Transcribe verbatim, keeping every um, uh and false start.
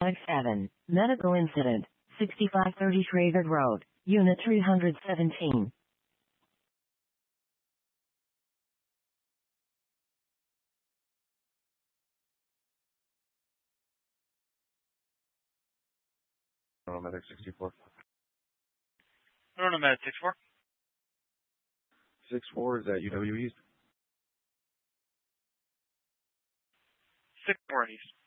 seven. Medical incident. sixty-five thirty Schrader Road, Unit three hundred seventeen. Medic sixty-four. Medic sixty-four. sixty-four is at U W East. sixty-four East.